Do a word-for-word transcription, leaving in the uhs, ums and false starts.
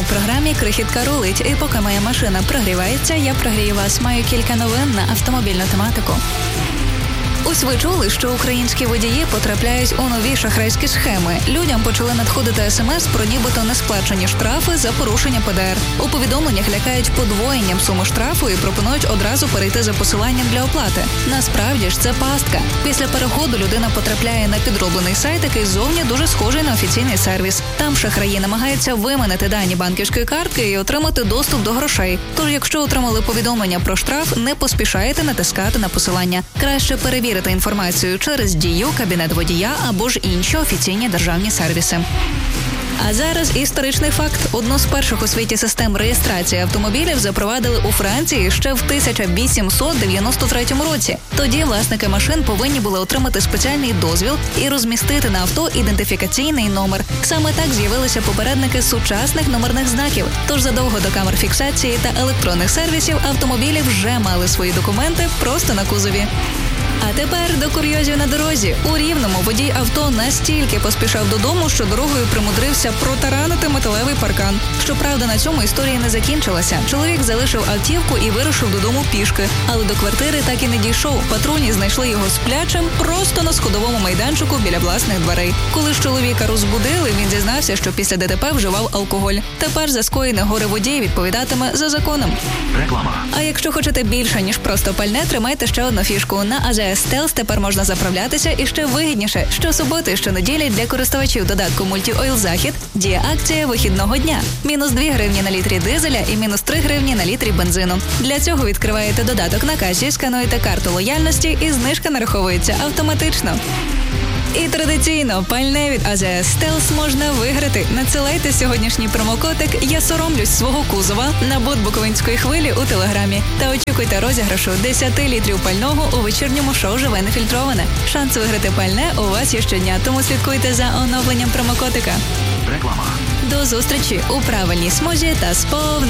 програмі «Крихітка рулить». І поки моя машина прогрівається, я прогрію вас. Маю кілька новин на автомобільну тематику. Ось ви чули, що українські водії потрапляють у нові шахрайські схеми. Людям почали надходити смс про нібито несплачені штрафи за порушення Пе Де Ер. У повідомленнях лякають подвоєнням суми штрафу і пропонують одразу перейти за посиланням для оплати. Насправді ж це пастка. Після переходу людина потрапляє на підроблений сайт, який зовні дуже схожий на офіційний сервіс. Там шахраї намагаються виманити дані банківської картки і отримати доступ до грошей. Тож, якщо отримали повідомлення про штраф, не поспішайте натискати на посилання. Краще перевірити інформацію через Дію, кабінет водія або ж інші офіційні державні сервіси. А зараз історичний факт. Одну з перших у світі систем реєстрації автомобілів запровадили у Франції ще в тисяча вісімсот дев'яносто третьому році. Тоді власники машин повинні були отримати спеціальний дозвіл і розмістити на авто ідентифікаційний номер. Саме так з'явилися попередники сучасних номерних знаків. Тож задовго до камер фіксації та електронних сервісів автомобілі вже мали свої документи просто на кузові. А тепер до курйозів на дорозі. У Рівному водій авто настільки поспішав додому, що дорогою примудрився протаранити металевий паркан. Щоправда, на цьому історія не закінчилася. Чоловік залишив автівку і вирушив додому пішки. Але до квартири так і не дійшов. Патрульні знайшли його сплячим просто на сходовому майданчику біля власних дверей. Коли ж чоловіка розбудили, він зізнався, що після Де Те Пе вживав алкоголь. Тепер за скоєне горе водій відповідатиме за законом. Реклама. А якщо хочете більше, ніж просто пальне, тримайте ще одну фішку. На А Зет Ес Стелс тепер можна заправлятися і ще вигідніше. Щосуботи і щонеділі для користувачів додатку Multi-Oil Захід діє акція вихідного дня. Мінус дві гривні на літрі дизеля і мінус три гривні на літрі бензину. Для цього відкриваєте додаток на касі, скануєте карту лояльності і знижка нараховується автоматично. І традиційно пальне від А Зет Ес Стелс можна виграти. Надсилайте сьогоднішній промокодик «Я соромлюсь свого кузова» на бот Буковинської хвилі у Телеграмі. Та очікуйте розіграшу десять літрів пального у вечірньому шоу «Живе нефільтроване». Шанс виграти пальне у вас є щодня, тому слідкуйте за оновленням промокодика. Реклама. До зустрічі у правильній смузі та з повним